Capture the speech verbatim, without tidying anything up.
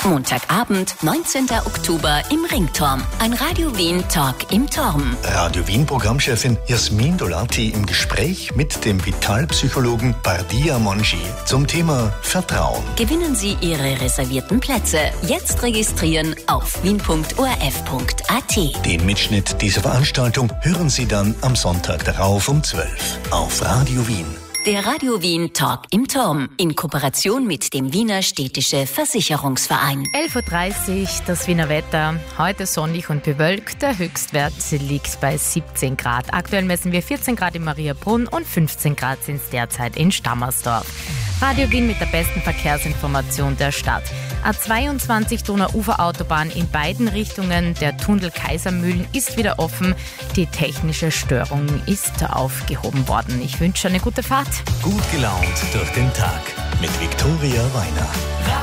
Montagabend, neunzehnten Oktober im Ringturm. Ein Radio Wien Talk im Turm. Radio Wien Programmchefin Jasmin Dolati im Gespräch mit dem Vitalpsychologen Bardia Monji zum Thema Vertrauen. Gewinnen Sie Ihre reservierten Plätze. Jetzt registrieren auf wien punkt o r f punkt a t. Den Mitschnitt dieser Veranstaltung hören Sie dann am Sonntag darauf um zwölf auf Radio Wien. Der Radio Wien Talk im Turm in Kooperation mit dem Wiener Städtische Versicherungsverein. elf Uhr dreißig, das Wiener Wetter. Heute sonnig und bewölkt. Der Höchstwert liegt bei siebzehn Grad. Aktuell messen wir vierzehn Grad in Mariabrunn und fünfzehn Grad sind es derzeit in Stammersdorf. Radio Wien mit der besten Verkehrsinformation der Stadt. A zweiundzwanzig Donau-Ufer-Autobahn in beiden Richtungen. Der Tunnel Kaisermühlen ist wieder offen. Die technische Störung ist aufgehoben worden. Ich wünsche eine gute Fahrt. Gut gelaunt durch den Tag mit Viktoria Weiner.